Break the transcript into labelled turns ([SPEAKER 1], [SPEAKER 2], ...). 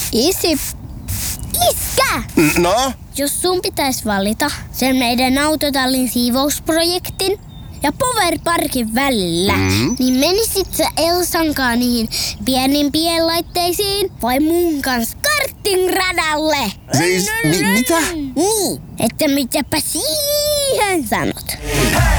[SPEAKER 1] Isi. Iskä!
[SPEAKER 2] No?
[SPEAKER 1] Jos sun pitäisi valita sen meidän autotallin siivousprojektin ja Powerparkin välillä, niin menisit sä Elsankaan niihin pienimpien laitteisiin vai mun kanssa kartingradalle?
[SPEAKER 2] Siis, mitä?
[SPEAKER 1] Niin, että mitäpä siihen sanot?
[SPEAKER 3] Hei!